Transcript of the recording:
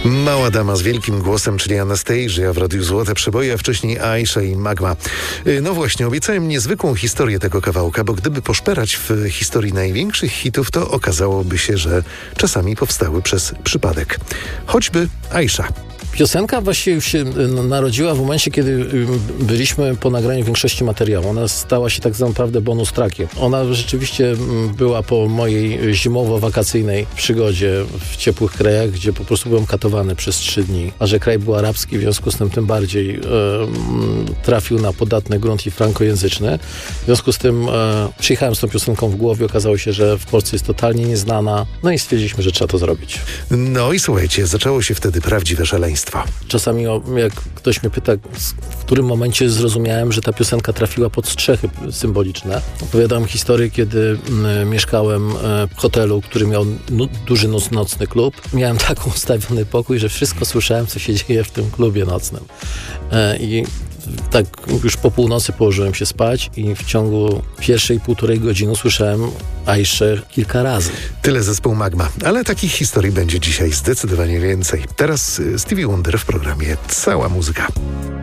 Mała dama z wielkim głosem, czyli Anastasia w Radiu Złote Przeboje, a wcześniej Aisha i Magma. No właśnie, obiecałem niezwykłą historię tego kawałka, bo gdyby poszperać w historii największych hitów, to okazałoby się, że czasami powstały przez przypadek. Choćby Aisha. Piosenka właściwie już się narodziła w momencie, kiedy byliśmy po nagraniu większości materiału. Ona stała się tak naprawdę bonus trackiem. Ona rzeczywiście była po mojej zimowo-wakacyjnej przygodzie w ciepłych krajach, gdzie po prostu byłem katowany przez 3 dni. A że kraj był arabski, w związku z tym bardziej trafił na podatny grunt i frankojęzyczny. W związku z tym przyjechałem z tą piosenką w głowie. Okazało się, że w Polsce jest totalnie nieznana. No i stwierdziliśmy, że trzeba to zrobić. No i słuchajcie, zaczęło się wtedy prawdziwe szaleństwo. Czasami jak ktoś mnie pyta, w którym momencie zrozumiałem, że ta piosenka trafiła pod strzechy symboliczne. Opowiadam historię, kiedy mieszkałem w hotelu, który miał duży nocny klub. Miałem taką ustawiony pokój, że wszystko słyszałem, co się dzieje w tym klubie nocnym. I tak już po północy położyłem się spać i w ciągu pierwszej 1,5 godziny słyszałem Aiszę kilka razy. Tyle zespół Magma, ale takich historii będzie dzisiaj zdecydowanie więcej. Teraz Stevie Wonder w programie Cała Muzyka.